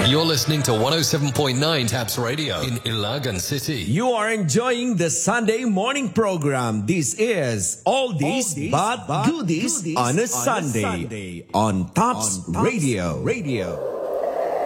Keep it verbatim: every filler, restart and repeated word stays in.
You're listening to one oh seven point nine Taps Radio in Ilagan City. You are enjoying the Sunday morning program. This is All This But Goodies on a Sunday on Taps Radio. Radio.